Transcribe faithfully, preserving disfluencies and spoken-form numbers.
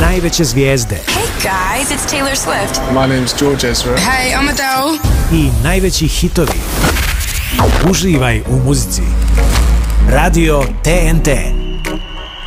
najveće zvijezde. Hey guys, it's Taylor Swift. My name's George Ezra. Hey, I'm Adele. I najveći hitovi. Uživaj u muzici. Radio T N T.